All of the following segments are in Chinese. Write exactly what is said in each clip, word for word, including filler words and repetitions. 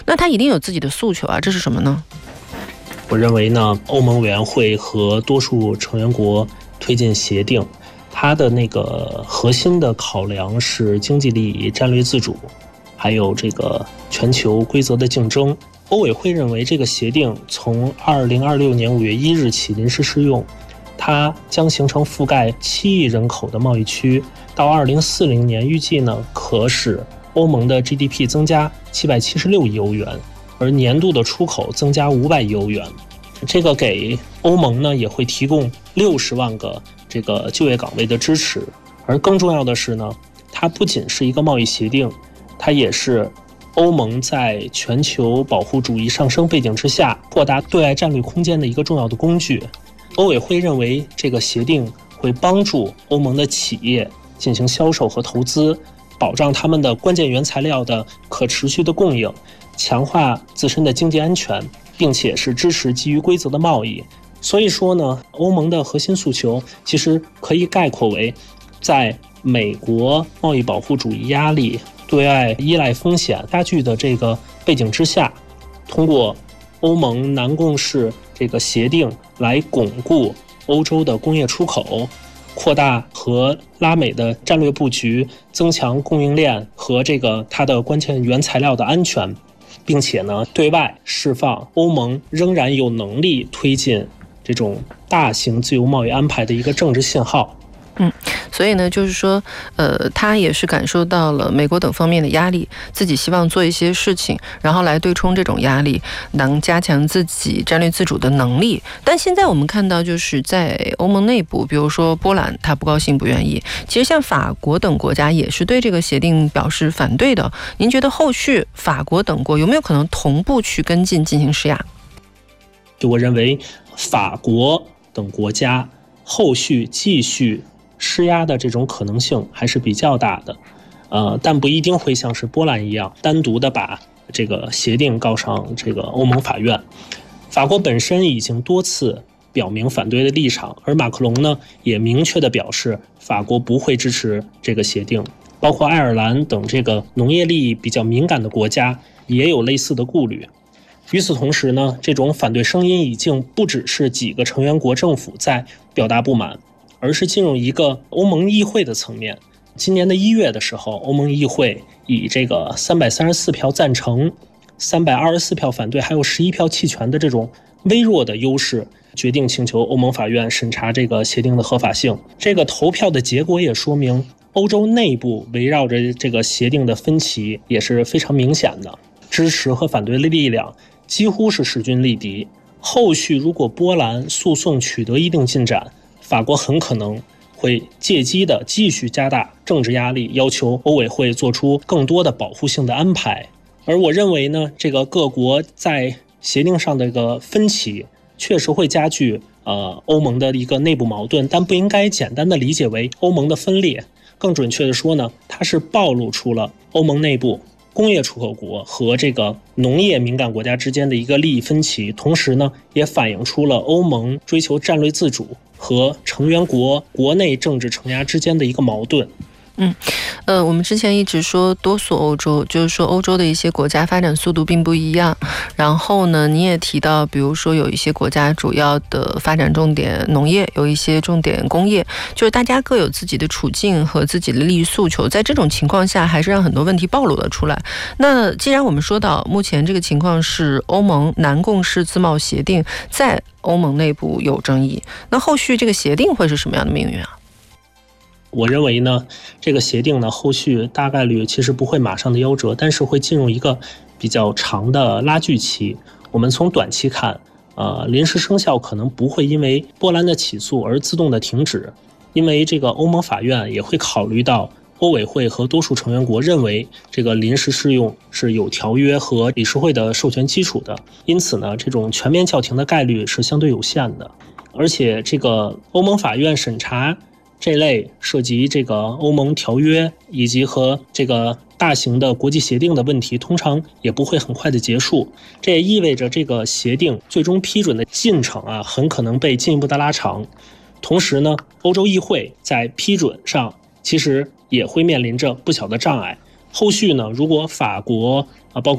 那他一定有自己的诉求啊，这是什么呢？ 我认为呢，欧盟委员会和多数成员国推进协定，它的那个核心的考量是经济利益、战略自主，还有这个全球规则的竞争。欧委会认为这个协定从二零二六年五月一日起临时适用，它将形成覆盖七亿人口的贸易区，到二零四零年预计呢可使欧盟的 G D P 增加七百七十六亿欧元，而年度的出口增加五百亿欧元。这个给欧盟呢也会提供六十万个这个就业岗位的支持。而更重要的是呢，它不仅是一个贸易协定，它也是欧盟在全球保护主义上升背景之下扩大对外战略空间的一个重要的工具。欧委会认为这个协定会帮助欧盟的企业进行销售和投资，保障他们的关键原材料的可持续的供应，强化自身的经济安全，并且是支持基于规则的贸易。所以说呢，欧盟的核心诉求其实可以概括为，在美国贸易保护主义压力、对外依赖风险加剧的这个背景之下，通过欧盟南共识这个协定来巩固欧洲的工业出口，扩大和拉美的战略布局，增强供应链和这个它的关键原材料的安全，并且呢，对外释放欧盟仍然有能力推进这种大型自由贸易安排的一个政治信号。 嗯，所以呢，就是说，呃，他也是感受到了美国等方面的压力，自己希望做一些事情，然后来对冲这种压力，能加强自己战略自主的能力。但现在我们看到，就是在欧盟内部，比如说波兰，他不高兴、不愿意。其实像法国等国家也是对这个协定表示反对的。您觉得后续法国等国有没有可能同步去跟进进行施压？ 就我认为，法国等国家后续继续施压的这种可能性还是比较大的，呃，但不一定会像是波兰一样单独的把这个协定告上这个欧盟法院。法国本身已经多次表明反对的立场，而马克龙呢也明确的表示法国不会支持这个协定，包括爱尔兰等这个农业利益比较敏感的国家也有类似的顾虑。与此同时呢，这种反对声音已经不只是几个成员国政府在表达不满，而是进入一个欧盟议会的层面。今年的一月的时候，欧盟议会以这个三百三十四票赞成、三百二十四票反对，还有十一票弃权的这种微弱的优势，决定请求欧盟法院审查这个协定的合法性。这个投票的结果也说明，欧洲内部围绕着这个协定的分歧也是非常明显的，支持和反对的力量几乎是势均力敌。后续如果波兰诉讼取得一定进展，法国很可能会借机的继续加大政治压力，要求欧委会做出更多的保护性的安排。而我认为呢，这个各国在协定上的一个分歧确实会加剧呃欧盟的一个内部矛盾，但不应该简单的理解为欧盟的分裂。更准确的说呢，它是暴露出了欧盟内部工业出口国和这个农业敏感国家之间的一个利益分歧，同时呢，也反映出了欧盟追求战略自主和成员国国内政治承压之间的一个矛盾。 嗯，呃，我们之前一直说多数欧洲，就是说欧洲的一些国家发展速度并不一样。然后呢，你也提到，比如说有一些国家主要的发展重点农业，有一些重点工业，就是大家各有自己的处境和自己的利益诉求，在这种情况下，还是让很多问题暴露了出来。那既然我们说到目前这个情况是欧盟南共识自贸协定在欧盟内部有争议，那后续这个协定会是什么样的命运啊？ 我认为呢，这个协定呢，后续大概率其实不会马上的夭折，但是会进入一个比较长的拉锯期。我们从短期看，呃，临时生效可能不会因为波兰的起诉而自动的停止，因为这个欧盟法院也会考虑到欧委会和多数成员国认为这个临时适用是有条约和理事会的授权基础的，因此呢，这种全面叫停的概率是相对有限的。而且这个欧盟法院审查这类涉及这个欧盟条约以及和这个大型的国际协定的问题，通常也不会很快的结束。这也意味着这个协定最终批准的进程啊，很可能被进一步的拉长。同时呢，欧洲议会在批准上其实也会面临着不小的障碍。后续呢，如果法国啊，包括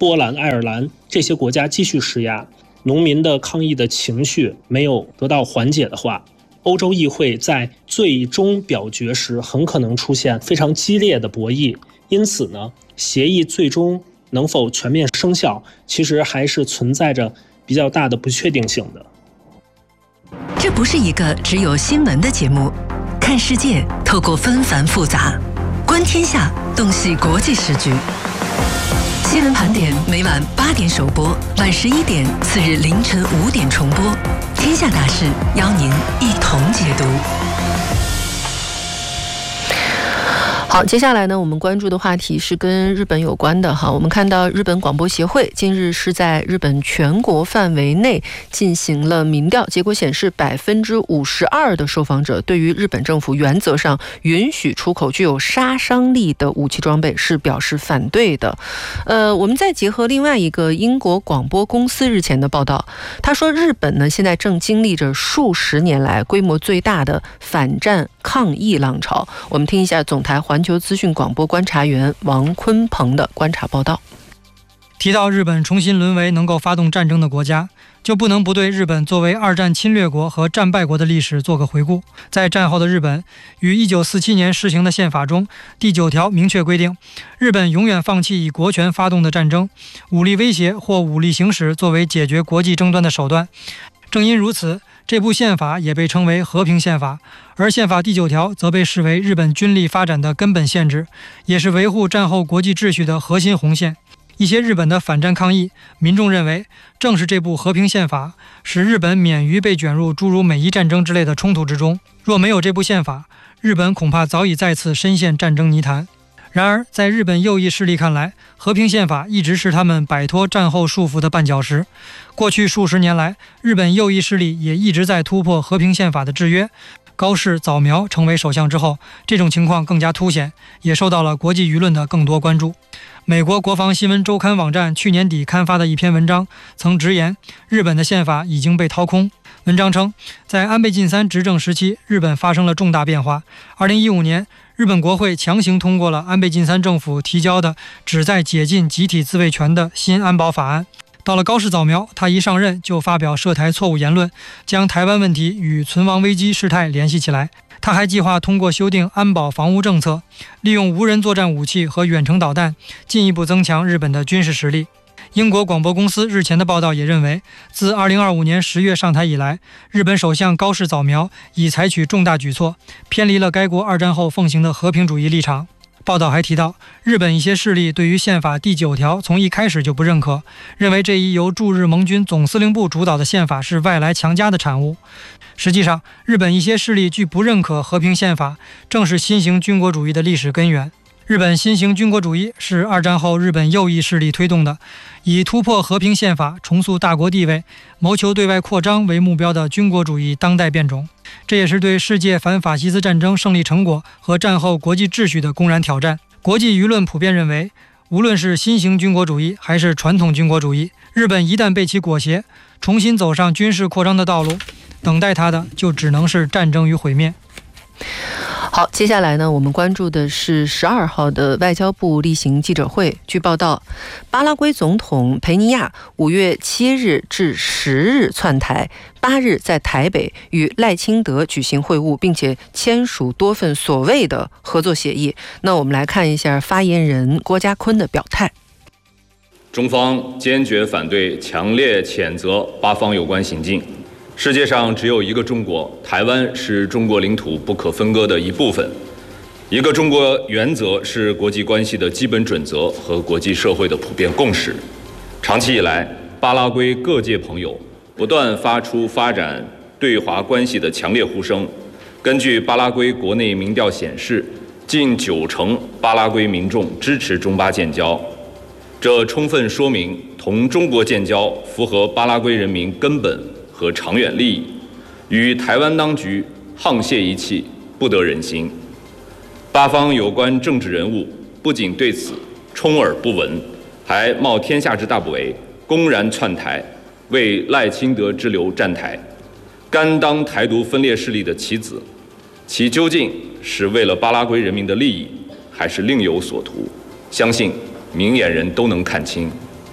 波兰、爱尔兰这些国家继续施压，农民的抗议的情绪没有得到缓解的话，欧洲议会在最终表决时很可能出现非常激烈的博弈。因此呢，协议最终能否全面生效，其实还是存在着比较大的不确定性的。 这不是一个只有新闻的节目，看世界透过纷繁复杂，观天下洞悉国际时局。新闻盘点每晚八点首播，晚十一点，次日凌晨五点重播。天下大事邀您一同解读。 好，接下来呢，我们关注的话题是跟日本有关的哈。我们看到日本广播协会近日是在日本全国范围内进行了民调，结果显示百分之五十二的受访者对于日本政府原则上允许出口具有杀伤力的武器装备是表示反对的。呃，我们再结合另外一个英国广播公司日前的报道，他说日本呢现在正经历着数十年来规模最大的反战抗议浪潮。我们听一下总台环球资讯广播观察员王坤鹏的观察报道。 提到日本重新沦为能够发动战争的国家，就不能不对日本作为二战侵略国和战败国的历史做个回顾。在战后的日本，于一九四七年施行的宪法中，第九条明确规定，日本永远放弃以国权发动的战争、武力威胁或武力行使作为解决国际争端的手段。正因如此，这部宪法也被称为和平宪法，而宪法第九条则被视为日本军力发展的根本限制，也是维护战后国际秩序的核心红线。一些日本的反战抗议民众认为，正是这部和平宪法使日本免于被卷入诸如美伊战争之类的冲突之中。若没有这部宪法，日本恐怕早已再次深陷战争泥潭。然而，在日本右翼势力看来，和平宪法一直是他们摆脱战后束缚的绊脚石。过去数十年来，日本右翼势力也一直在突破和平宪法的制约。高市早苗成为首相之后，这种情况更加凸显，也受到了国际舆论的更多关注。美国国防新闻周刊网站去年底刊发的一篇文章曾直言，日本的宪法已经被掏空。文章称，在安倍晋三执政时期，日本发生了重大变化。二零一五年，日本国会强行通过了安倍晋三政府提交的旨在解禁集体自卫权的新安保法案。到了高市早苗，他一上任就发表涉台错误言论，将台湾问题与存亡危机事态联系起来。他还计划通过修订安保防务政策，利用无人作战武器和远程导弹，进一步增强日本的军事实力。英国广播公司日前的报道也认为，自二零二五年十月上台以来，日本首相高市早苗已采取重大举措，偏离了该国二战后奉行的和平主义立场。报道还提到，日本一些势力对于宪法第九条从一开始就不认可，认为这一由驻日盟军总司令部主导的宪法是外来强加的产物。实际上，日本一些势力拒不认可和平宪法，正是新型军国主义的历史根源。日本新型军国主义是二战后日本右翼势力推动的，以突破和平宪法、重塑大国地位、谋求对外扩张为目标的军国主义当代变种。这也是对世界反法西斯战争胜利成果和战后国际秩序的公然挑战。国际舆论普遍认为，无论是新型军国主义还是传统军国主义，日本一旦被其裹挟，重新走上军事扩张的道路，等待它的就只能是战争与毁灭。 好，接下来呢，我们关注的是十二号的外交部例行记者会。据报道，巴拉圭总统佩尼亚五月七日至十日窜台，八日在台北与赖清德举行会晤，并且签署多份所谓的合作协议。那我们来看一下发言人郭家坤的表态。 中方坚决反对，强烈谴责巴方有关行径。世界上只有一个中国，台湾是中国领土不可分割的一部分。一个中国原则是国际关系的基本准则和国际社会的普遍共识。长期以来，巴拉圭各界朋友不断发出发展对华关系的强烈呼声。根据巴拉圭国内民调显示，近九成巴拉圭民众支持中巴建交，这充分说明同中国建交符合巴拉圭人民根本和长远利益，与台湾当局沆瀣一气，不得人心。巴方有关政治人物不仅对此充耳不闻，还冒天下之大不韪，公然窜台，为赖清德之流站台，甘当台独分裂势力的棋子。其究竟是为了巴拉圭人民的利益，还是另有所图？相信明眼人都能看清。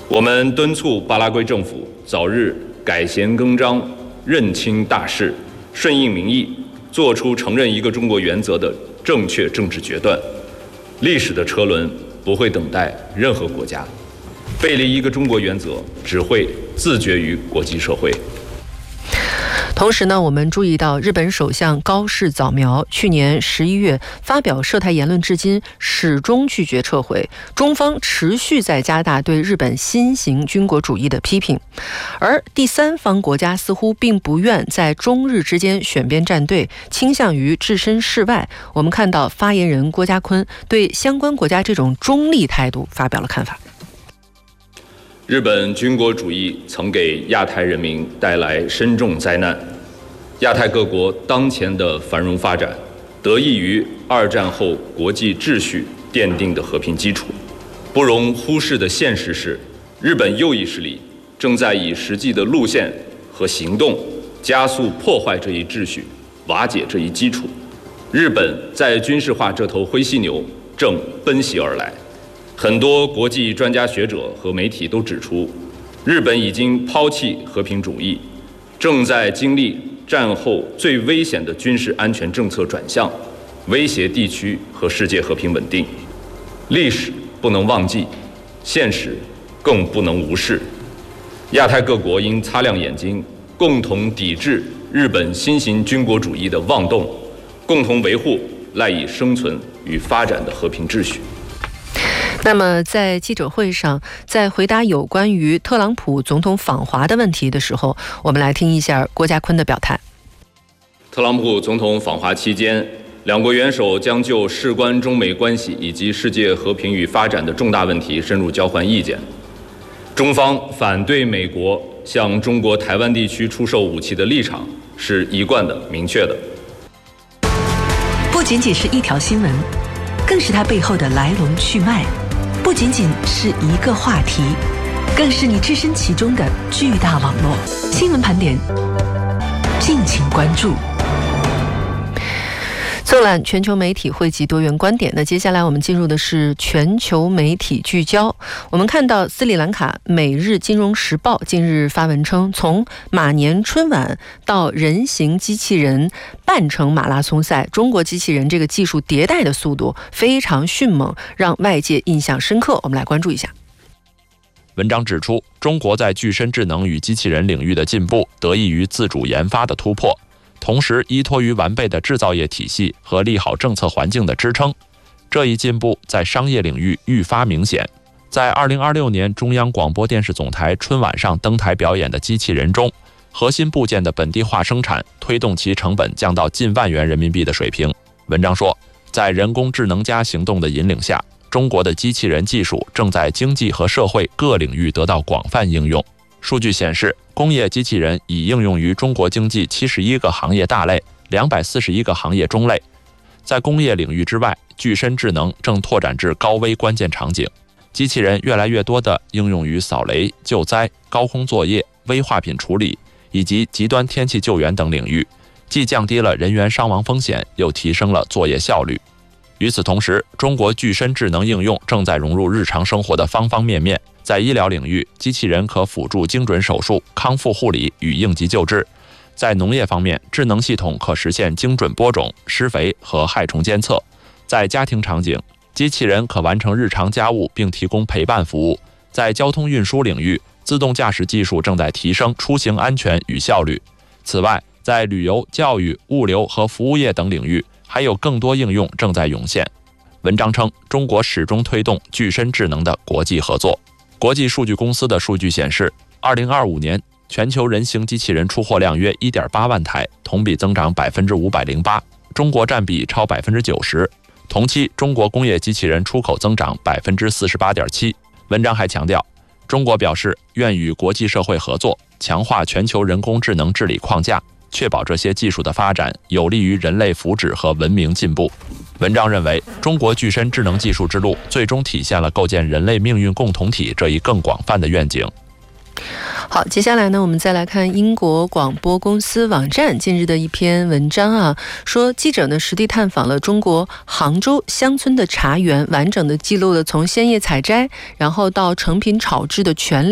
我们敦促巴拉圭政府早日改弦更张，认清大势，顺应民意，做出承认一个中国原则的正确政治决断。历史的车轮不会等待任何国家，背离一个中国原则只会自绝于国际社会。 同时呢，我们注意到日本首相高市早苗去年十一月发表涉台言论至今始终拒绝撤回，中方持续在加大对日本新型军国主义的批评，而第三方国家似乎并不愿在中日之间选边站队，倾向于置身事外。我们看到发言人郭家坤对相关国家这种中立态度发表了看法。 日本军国主义曾给亚太人民带来深重灾难。亚太各国当前的繁荣发展，得益于二战后国际秩序奠定的和平基础。不容忽视的现实是，日本右翼势力正在以实际的路线和行动加速破坏这一秩序，瓦解这一基础。日本在军事化这头灰犀牛正奔袭而来。很多国际专家学者和媒体都指出，日本已经抛弃和平主义，正在经历战后最危险的军事安全政策转向，威胁地区和世界和平稳定。历史不能忘记，现实更不能无视。亚太各国应擦亮眼睛，共同抵制日本新型军国主义的妄动，共同维护赖以生存与发展的和平秩序。 那么在记者会上，在回答有关于特朗普总统访华的问题的时候，我们来听一下郭家坤的表态。 特朗普总统访华期间，两国元首将就事关中美关系以及世界和平与发展的重大问题深入交换意见。中方反对美国向中国台湾地区出售武器的立场是一贯的、明确的。 不仅仅是一条新闻，更是它背后的来龙去脉。不仅仅是一个话题，更是你置身其中的巨大网络。新闻盘点，敬请关注。 纵览全球媒体，汇集多元观点。那接下来我们进入的是全球媒体聚焦。我们看到斯里兰卡《每日金融时报》近日发文称，从马年春晚到人形机器人半程马拉松赛，中国机器人这个技术迭代的速度非常迅猛，让外界印象深刻。我们来关注一下。 文章指出，中国在具身智能与机器人领域的进步，得益于自主研发的突破，同时依托于完备的制造业体系和利好政策环境的支撑。这一进步在商业领域愈发明显。在二零二六年中央广播电视总台春晚上登台表演的机器人中，核心部件的本地化生产推动其成本降到近万元人民币的水平。文章说，在人工智能加行动的引领下，中国的机器人技术正在经济和社会各领域得到广泛应用。数据显示，工业机器人已应用于中国经济七十一个行业大类、两百四十一个行业中类。在工业领域之外，具身智能正拓展至高危关键场景。机器人越来越多地应用于扫雷、救灾、高空作业、危化品处理以及极端天气救援等领域，既降低了人员伤亡风险，又提升了作业效率。与此同时，中国具身智能应用正在融入日常生活的方方面面。在医疗领域，机器人可辅助精准手术、康复护理与应急救治；在农业方面，智能系统可实现精准播种、施肥和害虫监测；在家庭场景，机器人可完成日常家务并提供陪伴服务；在交通运输领域，自动驾驶技术正在提升出行安全与效率。此外，在旅游、教育、物流和服务业等领域，还有更多应用正在涌现。文章称，中国始终推动具身智能的国际合作。国际数据公司的数据显示，二零二五年全球人形机器人出货量约 一点八万台，同比增长百分之五百零八，中国占比超百分之九十。同期，中国工业机器人出口增长百分之四十八点七。文章还强调，中国表示愿与国际社会合作，强化全球人工智能治理框架，确保这些技术的发展有利于人类福祉和文明进步。文章认为，中国具身智能技术之路最终体现了构建人类命运共同体这一更广泛的愿景。 好，接下来呢，我们再来看英国广播公司网站近日的一篇文章啊，说记者呢实地探访了中国杭州乡村的茶园，完整的记录了从鲜叶采摘，然后到成品炒制的全